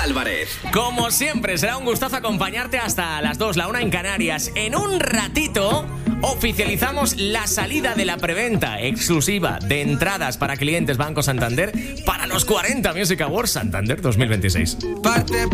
Álvarez. Como siempre, será un gustazo acompañarte hasta las 2, la 1 en Canarias. En un ratito oficializamos la salida de la preventa exclusiva de entradas para clientes Banco Santander para los 40 Music Awards Santander 2026.